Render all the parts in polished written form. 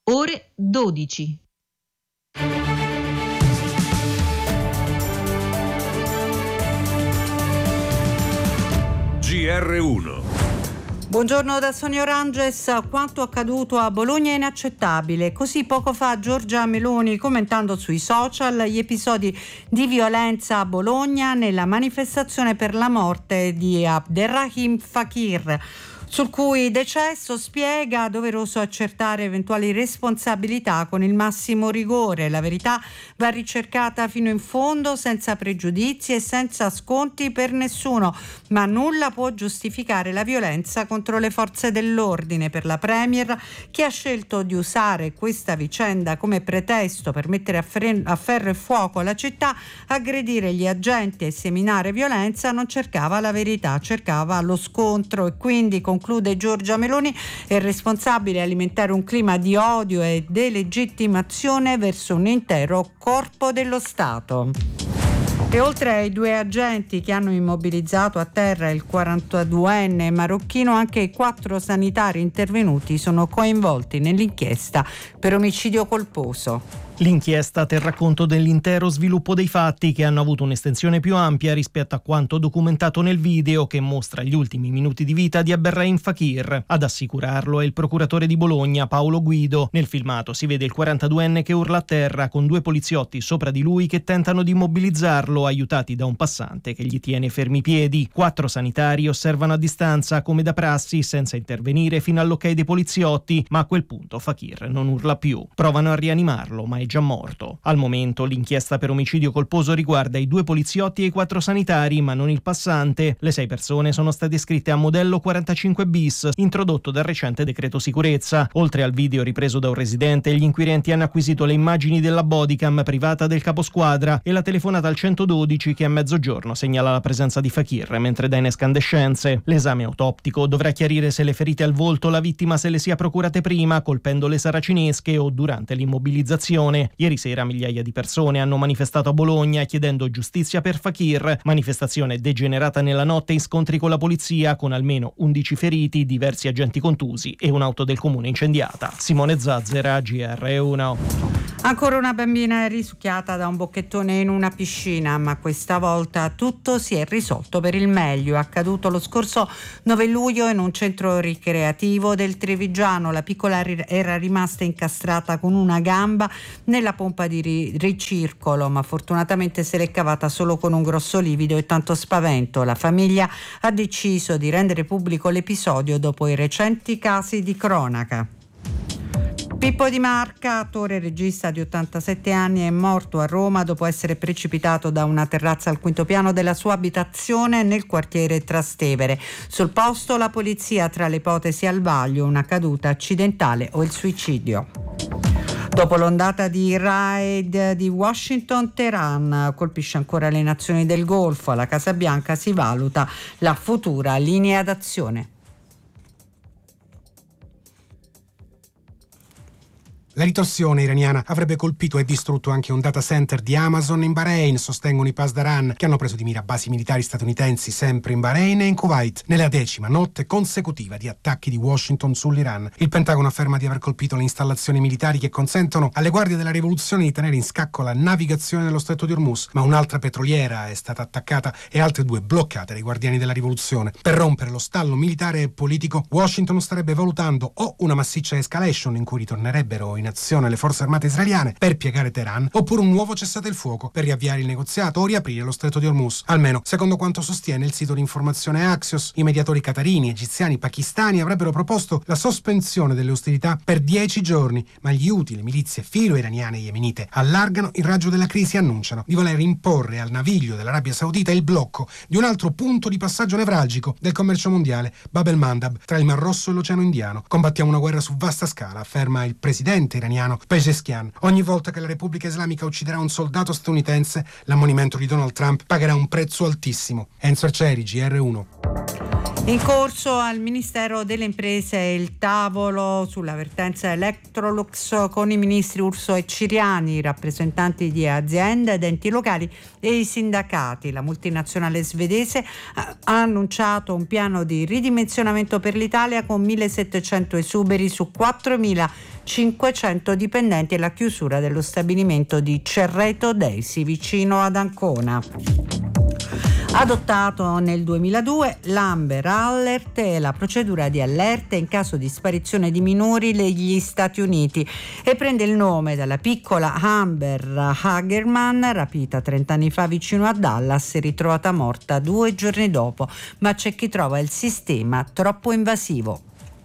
ore 12. GR1. Buongiorno da Sonia Oranges. Quanto accaduto a Bologna è inaccettabile. Così poco fa Giorgia Meloni, commentando sui social gli episodi di violenza a Bologna nella manifestazione per la morte di Abderrahim Fakir, sul cui decesso spiega doveroso accertare eventuali responsabilità con il massimo rigore. La verità va ricercata fino in fondo, senza pregiudizi e senza sconti per nessuno, ma nulla può giustificare la violenza contro le forze dell'ordine. Per la Premier, che ha scelto di usare questa vicenda come pretesto per mettere a ferro e fuoco la città, aggredire gli agenti e seminare violenza, non cercava la verità, cercava lo scontro. E quindi, conclude Giorgia Meloni, è responsabile alimentare un clima di odio e delegittimazione verso un intero corpo dello Stato. E oltre ai 2 agenti che hanno immobilizzato a terra il 42enne marocchino, anche i 4 sanitari intervenuti sono coinvolti nell'inchiesta per omicidio colposo. L'inchiesta terrà conto dell'intero sviluppo dei fatti, che hanno avuto un'estensione più ampia rispetto a quanto documentato nel video che mostra gli ultimi minuti di vita di Abderrahim Fakir. Ad assicurarlo è il procuratore di Bologna, Paolo Guido. Nel filmato si vede il 42enne che urla a terra, con 2 poliziotti sopra di lui che tentano di immobilizzarlo, aiutati da un passante che gli tiene fermi i piedi. 4 sanitari osservano a distanza, come da prassi, senza intervenire fino all'ok dei poliziotti, ma a quel punto Fakir non urla più. Provano a rianimarlo, ma è già morto. Al momento l'inchiesta per omicidio colposo riguarda i 2 poliziotti e i 4 sanitari, ma non il passante. Le 6 persone sono state iscritte a modello 45 bis, introdotto dal recente decreto sicurezza. Oltre al video ripreso da un residente, gli inquirenti hanno acquisito le immagini della bodycam privata del caposquadra e la telefonata al 112 che a mezzogiorno segnala la presenza di Fakir mentre dà in escandescenze. L'esame autoptico dovrà chiarire se le ferite al volto la vittima se le sia procurate prima, colpendo le saracinesche, o durante l'immobilizzazione. Ieri sera migliaia di persone hanno manifestato a Bologna chiedendo giustizia per Fakir, manifestazione degenerata nella notte in scontri con la polizia, con almeno 11 feriti, diversi agenti contusi e un'auto del comune incendiata. Simone Zazzera, GR1. Ancora una bambina risucchiata da un bocchettone in una piscina, ma questa volta tutto si è risolto per il meglio. È accaduto lo scorso 9 luglio in un centro ricreativo del Trevigiano. La piccola era rimasta incastrata con una gamba nella pompa di ricircolo, ma fortunatamente se l'è cavata solo con un grosso livido e tanto spavento. La famiglia ha deciso di rendere pubblico l'episodio dopo i recenti casi di cronaca. Pippo Di Marca, attore e regista di 87 anni, è morto a Roma dopo essere precipitato da una terrazza al 5º piano della sua abitazione nel quartiere Trastevere. Sul posto la polizia, tra le ipotesi al vaglio, una caduta accidentale o il suicidio. Dopo l'ondata di raid di Washington, Teheran colpisce ancora le nazioni del Golfo. Alla Casa Bianca si valuta la futura linea d'azione. La ritorsione iraniana avrebbe colpito e distrutto anche un data center di Amazon in Bahrain, sostengono i Pasdaran, che hanno preso di mira basi militari statunitensi sempre in Bahrain e in Kuwait, nella 10ª notte consecutiva di attacchi di Washington sull'Iran. Il Pentagono afferma di aver colpito le installazioni militari che consentono alle guardie della rivoluzione di tenere in scacco la navigazione nello stretto di Hormuz, ma un'altra petroliera è stata attaccata e altre 2 bloccate dai guardiani della rivoluzione. Per rompere lo stallo militare e politico, Washington starebbe valutando o una massiccia escalation in cui ritornerebbero in azione le forze armate israeliane per piegare Teheran, oppure un nuovo cessate il fuoco per riavviare il negoziato o riaprire lo stretto di Hormuz. Almeno, secondo quanto sostiene il sito di informazione Axios, i mediatori qatarini, egiziani, pakistani avrebbero proposto la sospensione delle ostilità per 10 giorni, ma gli Houthi, le milizie filo-iraniane e yemenite, allargano il raggio della crisi e annunciano di voler imporre al naviglio dell'Arabia Saudita il blocco di un altro punto di passaggio nevralgico del commercio mondiale, Bab el-Mandab, tra il Mar Rosso e l'Oceano Indiano. Combattiamo una guerra su vasta scala, afferma il presidente iraniano Pezeshkian. Ogni volta che la Repubblica Islamica ucciderà un soldato statunitense, l'ammonimento di Donald Trump pagherà un prezzo altissimo. Enzo Arcieri, GR1. In corso al Ministero delle Imprese il tavolo sulla vertenza Electrolux con i ministri Urso e Ciriani, rappresentanti di aziende ed enti locali e i sindacati. La multinazionale svedese ha annunciato un piano di ridimensionamento per l'Italia con 1.700 esuberi su 4.000 500 dipendenti e la chiusura dello stabilimento di Cerreto Desi vicino ad Ancona. Adottato nel 2002, l'Amber Alert è la procedura di allerta in caso di sparizione di minori negli Stati Uniti e prende il nome dalla piccola Amber Hagerman, rapita 30 anni fa vicino a Dallas e ritrovata morta 2 giorni dopo, ma c'è chi trova il sistema troppo invasivo.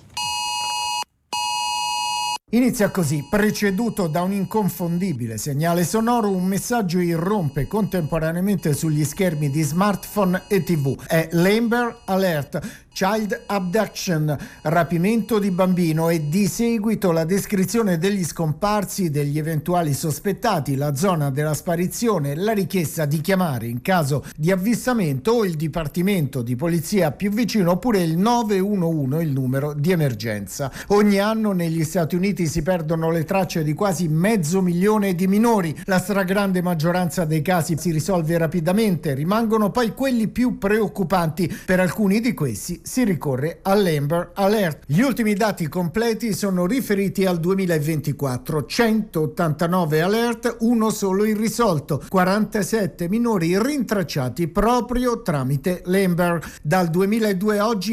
Inizia così, preceduto da un inconfondibile segnale sonoro, un messaggio irrompe contemporaneamente sugli schermi di smartphone e TV. È l'Amber Alert, Child Abduction, rapimento di bambino, e di seguito la descrizione degli scomparsi, degli eventuali sospettati, la zona della sparizione, la richiesta di chiamare in caso di avvistamento o il dipartimento di polizia più vicino oppure il 911, il numero di emergenza. Ogni anno negli Stati Uniti si perdono le tracce di quasi 500.000 di minori. La stragrande maggioranza dei casi si risolve rapidamente, rimangono poi quelli più preoccupanti. Per alcuni di questi si ricorre all'Amber Alert. Gli ultimi dati completi sono riferiti al 2024, 189 alert, uno solo irrisolto, 47 minori rintracciati proprio tramite l'Amber. Dal 2002 a oggi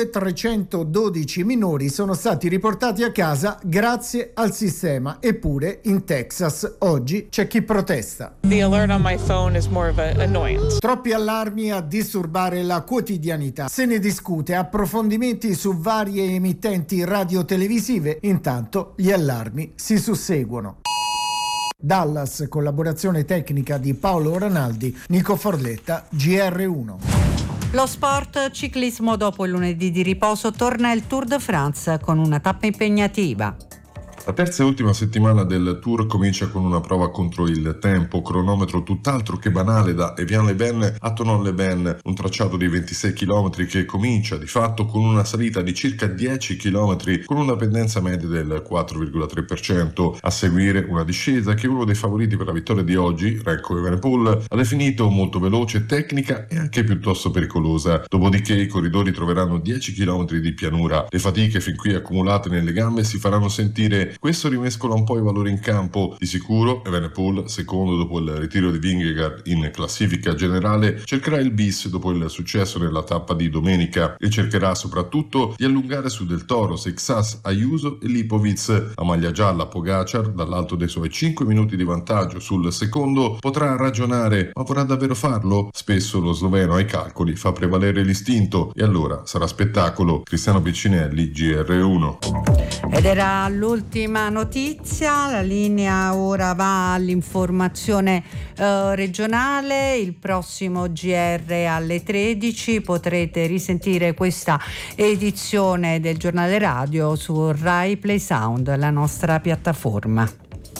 1312 minori sono stati riportati a casa grazie al sistema, eppure in Texas oggi c'è chi protesta. The alert on my phone is more of an annoyance. Troppi allarmi a disturbare la quotidianità. Se ne discute, approfondimenti su varie emittenti radiotelevisive. Intanto gli allarmi si susseguono. Dallas, collaborazione tecnica di Paolo Ranaldi, Nico Forletta, GR1. Lo sport ciclismo, dopo il lunedì di riposo torna il Tour de France con una tappa impegnativa. La terza e ultima settimana del Tour comincia con una prova contro il tempo, cronometro tutt'altro che banale da Evian-les-Bains a Thonon-les-Bains, un tracciato di 26 km che comincia di fatto con una salita di circa 10 km con una pendenza media del 4,3%, a seguire una discesa che uno dei favoriti per la vittoria di oggi, Remco Evenepoel, ha definito molto veloce, tecnica e anche piuttosto pericolosa. Dopodiché i corridori troveranno 10 km di pianura. Le fatiche fin qui accumulate nelle gambe si faranno sentire. Questo rimescola un po' i valori in campo. Di sicuro Evenepoel, secondo dopo il ritiro di Vingegaard in classifica generale, cercherà il bis dopo il successo nella tappa di domenica e cercherà soprattutto di allungare su Del Toro, Seixas, Ayuso e Lipovic. A maglia gialla Pogacar, dall'alto dei suoi 5 minuti di vantaggio sul secondo, potrà ragionare, ma vorrà davvero farlo? Spesso lo sloveno ai calcoli fa prevalere l'istinto e allora sarà spettacolo. Cristiano Piccinelli, GR1. Ed era l'ultima notizia, la linea ora va all'informazione regionale. Il prossimo GR alle 13 potrete risentire questa edizione del giornale radio su Rai Play Sound, la nostra piattaforma.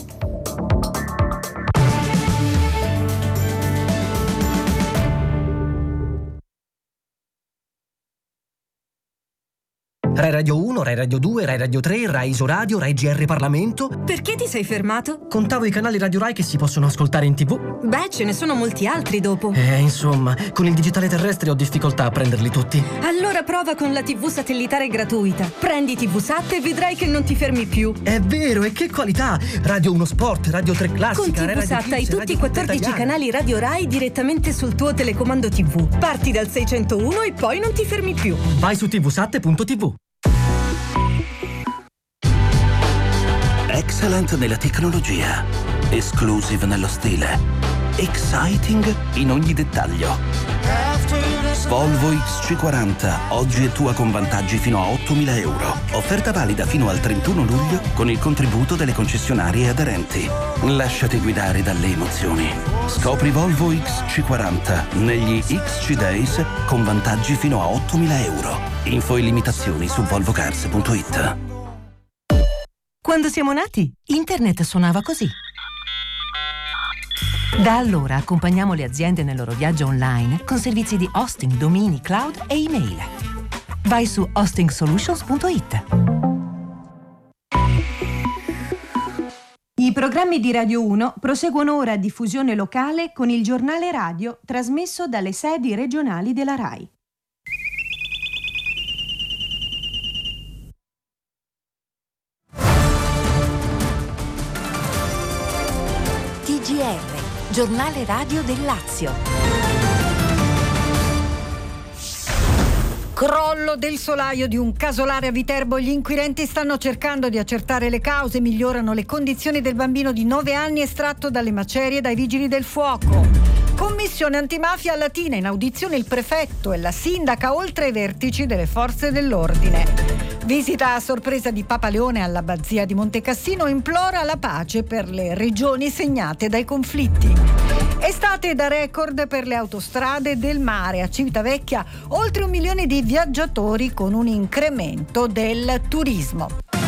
Rai Radio 1, Rai Radio 2, Rai Radio 3, Rai Isoradio, Rai GR Parlamento. Perché ti sei fermato? Contavo i canali Radio Rai che si possono ascoltare in TV. Beh, ce ne sono molti altri dopo. Insomma, con il digitale terrestre ho difficoltà a prenderli tutti. Allora prova con la TV satellitare gratuita. Prendi TV Sat e vedrai che non ti fermi più. È vero, e che qualità! Radio 1 Sport, Radio 3 Classica, con TV Radio Sat Kids, hai tutti i 14 canali Radio Rai direttamente sul tuo telecomando TV. Parti dal 601 e poi non ti fermi più. Vai su tvsat.tv. Excellent nella tecnologia, exclusive nello stile, exciting in ogni dettaglio. Volvo XC40, oggi è tua con vantaggi fino a 8.000 euro. Offerta valida fino al 31 luglio con il contributo delle concessionarie aderenti. Lasciati guidare dalle emozioni. Scopri Volvo XC40 negli XC Days con vantaggi fino a 8.000 euro. Info e limitazioni su volvocars.it. Quando siamo nati, internet suonava così. Da allora accompagniamo le aziende nel loro viaggio online con servizi di hosting, domini, cloud e email. Vai su hostingsolutions.it. I programmi di Radio 1 proseguono ora a diffusione locale con il giornale radio trasmesso dalle sedi regionali della RAI. GR, giornale radio del Lazio. Crollo del solaio di un casolare a Viterbo. Gli inquirenti stanno cercando di accertare le cause, migliorano le condizioni del bambino di 9 anni estratto dalle macerie dai vigili del fuoco. Commissione antimafia a Latina, in audizione il prefetto e la sindaca oltre ai vertici delle forze dell'ordine. Visita a sorpresa di Papa Leone all'abbazia di Montecassino, implora la pace per le regioni segnate dai conflitti. Estate da record per le autostrade del mare. A Civitavecchia oltre 1 milione di viaggiatori con un incremento del turismo.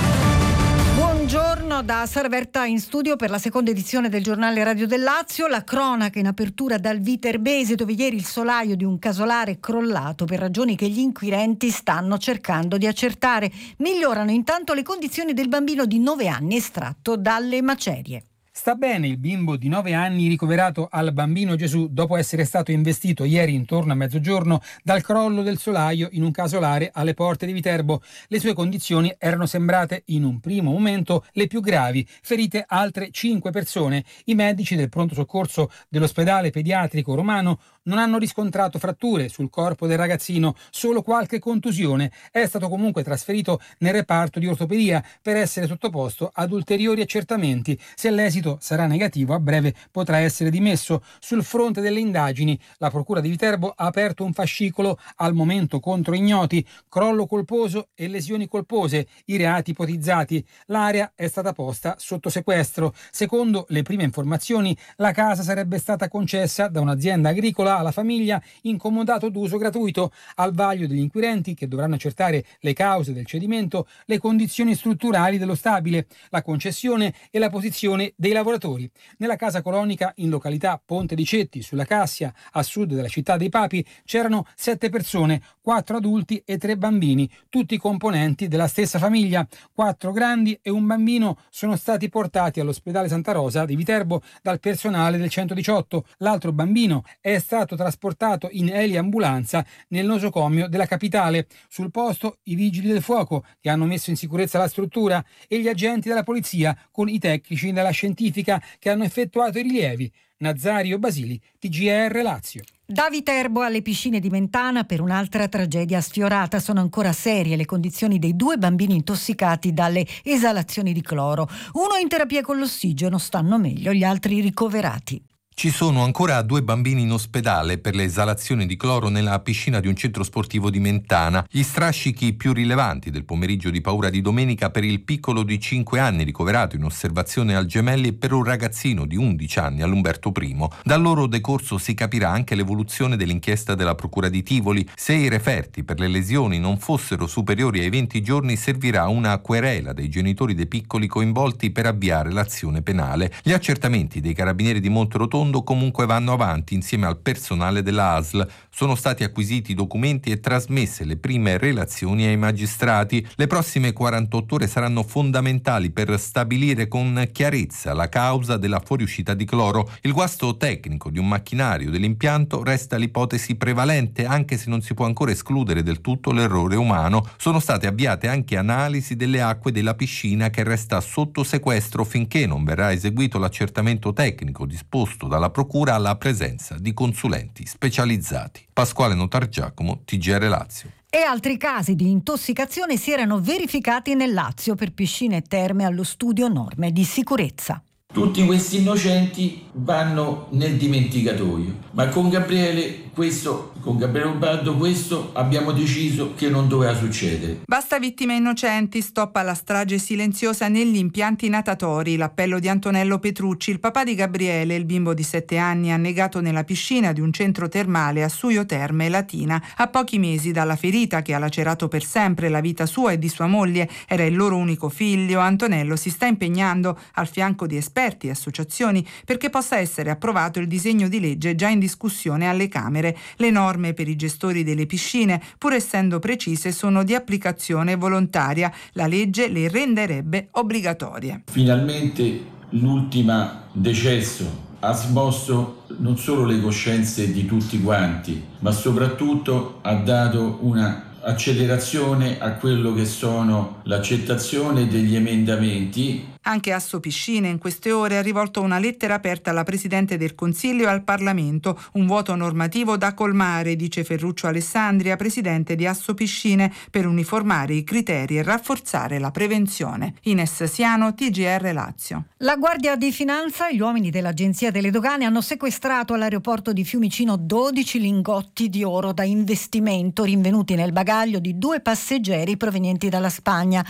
Buongiorno da Sara Verta in studio per la seconda edizione del giornale Radio del Lazio. La cronaca in apertura dal Viterbese, dove ieri il solaio di un casolare è crollato per ragioni che gli inquirenti stanno cercando di accertare. Migliorano intanto le condizioni del bambino di 9 anni estratto dalle macerie. Sta bene il bimbo di 9 anni ricoverato al Bambino Gesù dopo essere stato investito ieri intorno a mezzogiorno dal crollo del solaio in un casolare alle porte di Viterbo. Le sue condizioni erano sembrate in un primo momento le più gravi, ferite altre 5 persone. I medici del pronto soccorso dell'ospedale pediatrico romano non hanno riscontrato fratture sul corpo del ragazzino, solo qualche contusione. È stato comunque trasferito nel reparto di ortopedia per essere sottoposto ad ulteriori accertamenti. Se l'esito sarà negativo, a breve potrà essere dimesso. Sul fronte delle indagini, la procura di Viterbo ha aperto un fascicolo al momento contro ignoti, crollo colposo e lesioni colpose, i reati ipotizzati. L'area è stata posta sotto sequestro. Secondo le prime informazioni, la casa sarebbe stata concessa da un'azienda agricola alla famiglia in comodato d'uso gratuito. Al vaglio degli inquirenti, che dovranno accertare le cause del cedimento, le condizioni strutturali dello stabile, la concessione e la posizione dei lavoratori. Nella casa colonica in località Ponte di Cetti, sulla Cassia, a sud della città dei Papi, c'erano 7 persone, 4 adulti e 3 bambini, tutti componenti della stessa famiglia. 4 grandi e un bambino sono stati portati all'ospedale Santa Rosa di Viterbo dal personale del 118. L'altro bambino è stato trasportato in eliambulanza nel nosocomio della capitale. Sul posto i vigili del fuoco, che hanno messo in sicurezza la struttura, e gli agenti della polizia con i tecnici della scientifica che hanno effettuato i rilievi. Nazario Basili, TGR Lazio. Da Viterbo alle piscine di Mentana per un'altra tragedia sfiorata. Sono ancora serie le condizioni dei 2 bambini intossicati dalle esalazioni di cloro. Uno in terapia con l'ossigeno, stanno meglio, gli altri ricoverati. Ci sono ancora 2 bambini in ospedale per le esalazioni di cloro nella piscina di un centro sportivo di Mentana. Gli strascichi più rilevanti del pomeriggio di paura di domenica per il piccolo di 5 anni ricoverato in osservazione al Gemelli e per un ragazzino di 11 anni all'Umberto I. Dal loro decorso si capirà anche l'evoluzione dell'inchiesta della Procura di Tivoli. Se i referti per le lesioni non fossero superiori ai 20 giorni, servirà una querela dei genitori dei piccoli coinvolti per avviare l'azione penale. Gli accertamenti dei carabinieri di Monterotondo comunque vanno avanti insieme al personale della ASL. Sono stati acquisiti documenti e trasmesse le prime relazioni ai magistrati. Le prossime 48 ore saranno fondamentali per stabilire con chiarezza la causa della fuoriuscita di cloro. Il guasto tecnico di un macchinario dell'impianto resta l'ipotesi prevalente, anche se non si può ancora escludere del tutto l'errore umano. Sono state avviate anche analisi delle acque della piscina, che resta sotto sequestro finché non verrà eseguito l'accertamento tecnico disposto dalla Procura alla presenza di consulenti specializzati. Pasquale Notargiacomo, TGR Lazio. E altri casi di intossicazione si erano verificati nel Lazio per piscine e terme allo studio norme di sicurezza. Tutti questi innocenti vanno nel dimenticatoio, ma con Gabriele Ubaldo questo abbiamo deciso che non doveva succedere. Basta vittime innocenti, stop alla strage silenziosa negli impianti natatori. L'appello di Antonello Petrucci, il papà di Gabriele, il bimbo di 7 anni annegato nella piscina di un centro termale a Suio Terme Latina. A pochi mesi dalla ferita che ha lacerato per sempre la vita sua e di sua moglie, era il loro unico figlio. Antonello si sta impegnando al fianco di esperti e associazioni perché possa essere approvato il disegno di legge già in discussione alle Camere. Le norme per i gestori delle piscine, pur essendo precise, sono di applicazione volontaria. La legge le renderebbe obbligatorie. Finalmente l'ultima decesso ha smosso non solo le coscienze di tutti quanti, ma soprattutto ha dato una accelerazione a quello che sono l'accettazione degli emendamenti. Anche Assopiscine in queste ore ha rivolto una lettera aperta alla Presidente del Consiglio e al Parlamento, un vuoto normativo da colmare, dice Ferruccio Alessandria, presidente di Assopiscine, per uniformare i criteri e rafforzare la prevenzione. Ines Siano, TGR Lazio. La Guardia di Finanza e gli uomini dell'Agenzia delle Dogane hanno sequestrato all'aeroporto di Fiumicino 12 lingotti di oro da investimento rinvenuti nel bagaglio di 2 passeggeri provenienti dalla Spagna.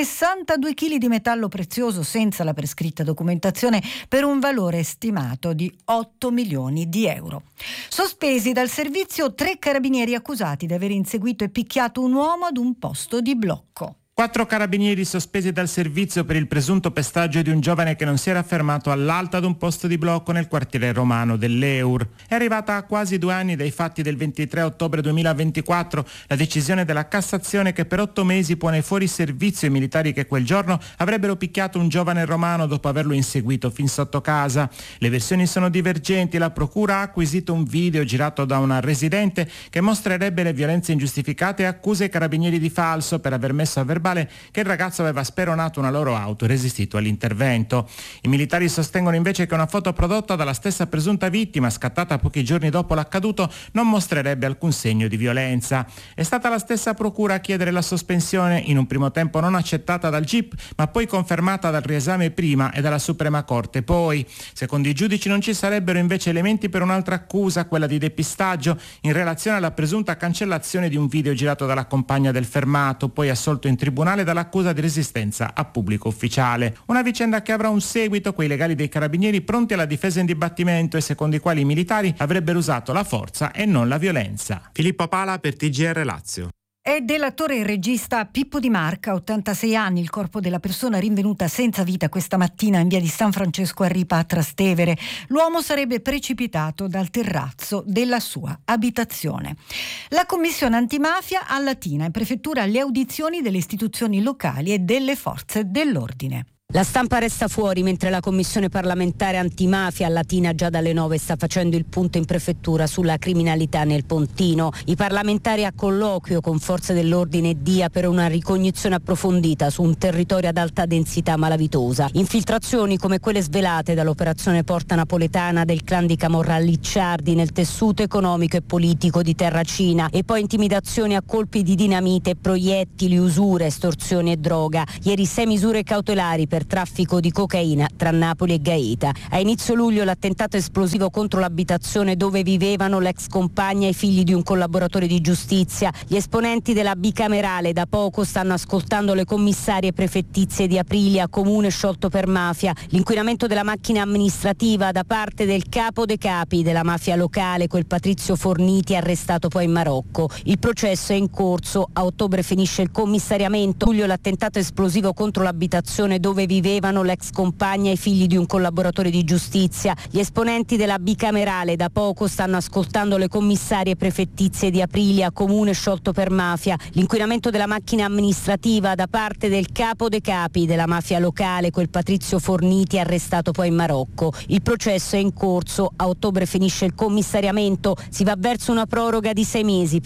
62 kg di metallo prezioso senza la prescritta documentazione per un valore stimato di 8 milioni di euro. Sospesi dal servizio 3 carabinieri accusati di aver inseguito e picchiato un uomo ad un posto di blocco. 4 carabinieri sospesi dal servizio per il presunto pestaggio di un giovane che non si era fermato all'alta ad un posto di blocco nel quartiere romano dell'Eur. È arrivata a quasi 2 anni dai fatti del 23 ottobre 2024 la decisione della Cassazione che per 8 mesi pone fuori servizio i militari che quel giorno avrebbero picchiato un giovane romano dopo averlo inseguito fin sotto casa. Le versioni sono divergenti. La procura ha acquisito un video girato da una residente che mostrerebbe le violenze ingiustificate e accusa i carabinieri di falso per aver messo a verbale che il ragazzo aveva speronato una loro auto e resistito all'intervento. I militari sostengono invece che una foto prodotta dalla stessa presunta vittima, scattata pochi giorni dopo l'accaduto, non mostrerebbe alcun segno di violenza. È stata la stessa procura a chiedere la sospensione, in un primo tempo non accettata dal GIP, ma poi confermata dal riesame prima e dalla Suprema Corte poi. Secondo i giudici non ci sarebbero invece elementi per un'altra accusa, quella di depistaggio, in relazione alla presunta cancellazione di un video girato dalla compagna del fermato, poi assolto in tribunale dall'accusa di resistenza a pubblico ufficiale. Una vicenda che avrà un seguito, quei legali dei carabinieri pronti alla difesa in dibattimento e secondo i quali i militari avrebbero usato la forza e non la violenza. Filippo Pala per TGR Lazio. È dell'attore e regista Pippo Di Marca, 86 anni, il corpo della persona rinvenuta senza vita questa mattina in via di San Francesco a Ripa a Trastevere. L'uomo sarebbe precipitato dal terrazzo della sua abitazione. La Commissione Antimafia a Latina, in prefettura, le audizioni delle istituzioni locali e delle forze dell'ordine. La stampa resta fuori mentre la Commissione parlamentare antimafia a Latina già dalle 9 sta facendo il punto in prefettura sulla criminalità nel Pontino. I parlamentari a colloquio con forze dell'ordine e DIA per una ricognizione approfondita su un territorio ad alta densità malavitosa. Infiltrazioni come quelle svelate dall'operazione Porta Napoletana del clan di Camorra Licciardi nel tessuto economico e politico di Terracina e poi intimidazioni a colpi di dinamite, proiettili, usure, estorsioni e droga. Ieri 6 misure cautelari per traffico di cocaina tra Napoli e Gaeta. A inizio luglio l'attentato esplosivo contro l'abitazione dove vivevano l'ex compagna e i figli di un collaboratore di giustizia. Gli esponenti della bicamerale da poco stanno ascoltando le commissarie prefettizie di Aprilia, comune sciolto per mafia. L'inquinamento della macchina amministrativa da parte del capo dei capi della mafia locale, quel Patrizio Forniti, arrestato poi in Marocco. Il processo è in corso. A ottobre finisce il commissariamento. A luglio l'attentato esplosivo contro l'abitazione dove vivevano l'ex compagna e i figli di un collaboratore di giustizia. Gli esponenti della bicamerale da poco stanno ascoltando le commissarie prefettizie di Aprilia, comune sciolto per mafia. L'inquinamento della macchina amministrativa da parte del capo dei capi della mafia locale, quel Patrizio Forniti, arrestato poi in Marocco. Il processo è in corso. A ottobre finisce il commissariamento. Si va verso una proroga di 6 mesi.